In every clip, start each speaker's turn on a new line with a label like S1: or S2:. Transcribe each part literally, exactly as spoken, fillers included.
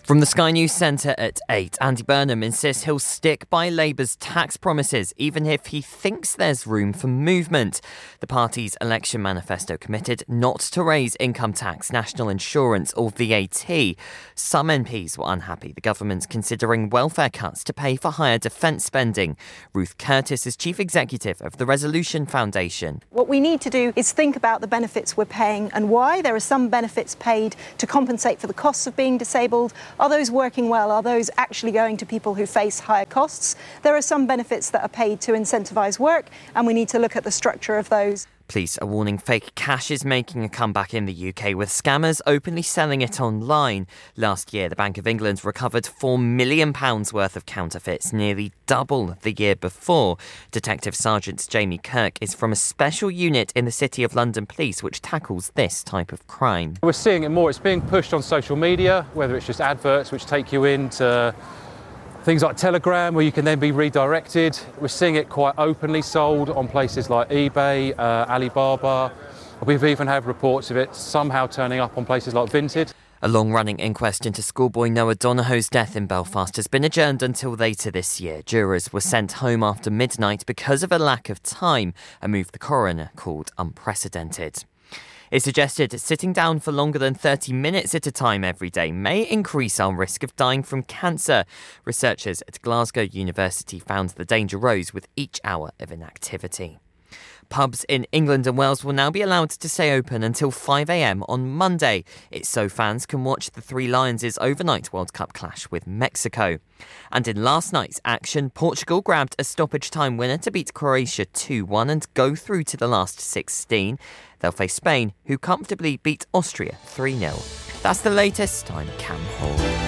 S1: From the Sky News Centre at eight, Andy Burnham insists he'll stick by Labour's tax promises, even if he thinks there's room for movement. The party's election manifesto committed not to raise income tax, national insurance or V A T. Some M Ps were unhappy the government's considering welfare cuts to pay for higher defence spending. Ruth Curtis is chief executive of the Resolution Foundation.
S2: What we need to do is think about the benefits we're paying and why. There are some benefits paid to compensate for the costs of being disabled. Are those working well? Are those actually going to people who face higher costs? There are some benefits that are paid to incentivise work, and we need to look at the structure of those.
S1: Police are warning fake cash is making a comeback in the U K, with scammers openly selling it online. Last year, the Bank of England recovered four million pounds worth of counterfeits, nearly double the year before. Detective Sergeant Jamie Kirk is from a special unit in the City of London Police which tackles this type of crime.
S3: We're seeing it more. It's being pushed on social media, whether it's just adverts which take you into things like Telegram, where you can then be redirected. We're seeing it quite openly sold on places like eBay, uh, Alibaba. We've even had reports of it somehow turning up on places like Vinted.
S1: A long-running inquest into schoolboy Noah Donohoe's death in Belfast has been adjourned until later this year. Jurors were sent home after midnight because of a lack of time, a move the coroner called unprecedented. It suggested sitting down for longer than thirty minutes at a time every day may increase our risk of dying from cancer. Researchers at Glasgow University found the danger rose with each hour of inactivity. Pubs in England and Wales will now be allowed to stay open until five a m on Monday. It's so fans can watch the Three Lions' overnight World Cup clash with Mexico. And in last night's action, Portugal grabbed a stoppage time winner to beat Croatia two one and go through to the last sixteen. They'll face Spain, who comfortably beat Austria three nil. That's the latest. I'm Cam Hall.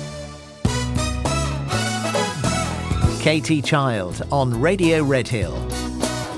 S4: Katie Child on Radio Redhill.